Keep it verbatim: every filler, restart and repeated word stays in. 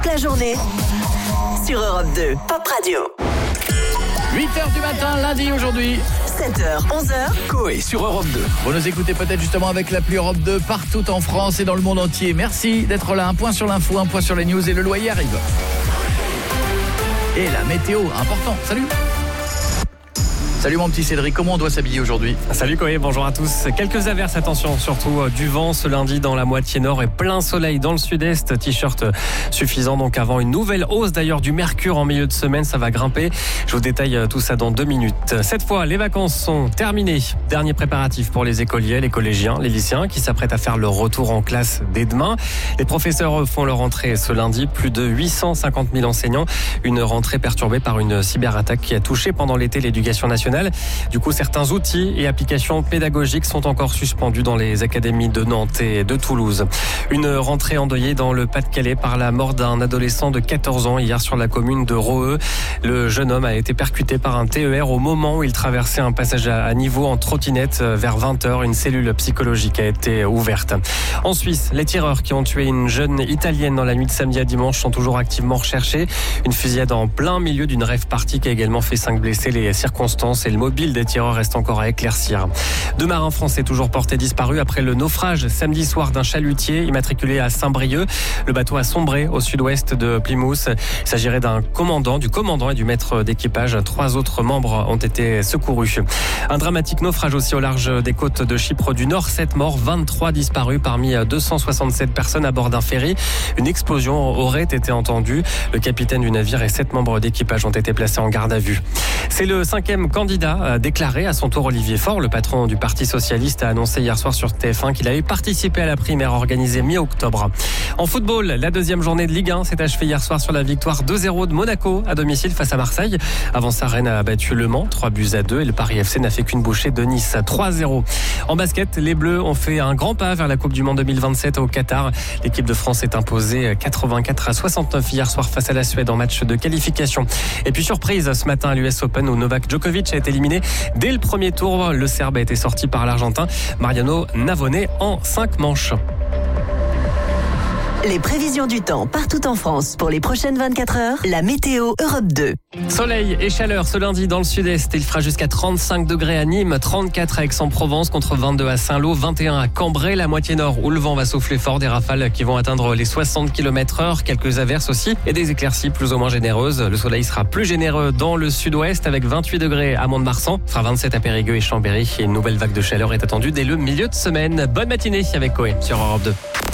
La journée sur Europe deux, Pop Radio. huit heures du matin, lundi aujourd'hui. sept heures, onze heures. Coé sur Europe deux. Vous nous écoutez peut-être justement avec l'appli Europe deux partout en France et dans le monde entier. Merci d'être là. Un point sur l'info, un point sur les news et le loyer arrive. Et la météo, important. Salut. Salut mon petit Cédric, comment on doit s'habiller aujourd'hui ? Salut Coé, bonjour à tous. Quelques averses, attention, surtout du vent ce lundi dans la moitié nord et plein soleil dans le sud-est. T-shirt suffisant donc avant une nouvelle hausse d'ailleurs du mercure en milieu de semaine, ça va grimper. Je vous détaille tout ça dans deux minutes. Cette fois, les vacances sont terminées. Dernier préparatif pour les écoliers, les collégiens, les lycéens qui s'apprêtent à faire leur retour en classe dès demain. Les professeurs font leur rentrée ce lundi, plus de huit cent cinquante mille enseignants. Une rentrée perturbée par une cyberattaque qui a touché pendant l'été l'éducation nationale. Du coup, certains outils et applications pédagogiques sont encore suspendus dans les académies de Nantes et de Toulouse. Une rentrée endeuillée dans le Pas-de-Calais par la mort d'un adolescent de quatorze ans hier sur la commune de Roeux. Le jeune homme a été percuté par un T E R au moment où il traversait un passage à niveau en trottinette vers vingt heures. Une cellule psychologique a été ouverte. En Suisse, les tireurs qui ont tué une jeune italienne dans la nuit de samedi à dimanche sont toujours activement recherchés. Une fusillade en plein milieu d'une rave party qui a également fait cinq blessés. Les circonstances et le mobile des tireurs reste encore à éclaircir. Deux marins français toujours portés disparus après le naufrage samedi soir d'un chalutier immatriculé à Saint-Brieuc. Le bateau a sombré au sud-ouest de Plymouth. Il s'agirait d'un commandant, du commandant et du maître d'équipage. Trois autres membres ont été secourus. Un dramatique naufrage aussi au large des côtes de Chypre du Nord. Sept morts, vingt-trois disparus parmi deux cent soixante-sept personnes à bord d'un ferry. Une explosion aurait été entendue. Le capitaine du navire et sept membres d'équipage ont été placés en garde à vue. C'est le cinquième candidat déclaré à son tour. Olivier Faure, le patron du Parti Socialiste, a annoncé hier soir sur T F un qu'il allait participer à la primaire organisée mi-octobre. En football, la deuxième journée de Ligue un s'est achevée hier soir sur la victoire deux zéro de Monaco à domicile face à Marseille. Avant ça, Rennes a battu Le Mans, trois buts à deux et le Paris F C n'a fait qu'une bouchée de Nice, trois zéro. En basket, les Bleus ont fait un grand pas vers la Coupe du Monde deux mille vingt-sept au Qatar. L'équipe de France est imposée quatre-vingt-quatre à soixante-neuf hier soir face à la Suède en match de qualification. Et puis surprise ce matin à l'U S Open où Novak Djokovic a été éliminé dès le premier tour. Le Serbe a été sorti par l'Argentin Mariano Navone en cinq manches. Les prévisions du temps partout en France pour les prochaines vingt-quatre heures. La météo Europe deux. Soleil et chaleur ce lundi dans le sud-est. Il fera jusqu'à trente-cinq degrés à Nîmes, trente-quatre à Aix-en-Provence, contre vingt-deux à Saint-Lô, vingt et un à Cambrai. La moitié nord où le vent va souffler fort, des rafales qui vont atteindre les soixante kilomètres heure. Quelques averses aussi et des éclaircies plus ou moins généreuses. Le soleil sera plus généreux dans le sud-ouest avec vingt-huit degrés à Mont-de-Marsan. Il fera vingt-sept à Périgueux et Chambéry. Et une nouvelle vague de chaleur est attendue dès le milieu de semaine. Bonne matinée avec Coé sur Europe deux.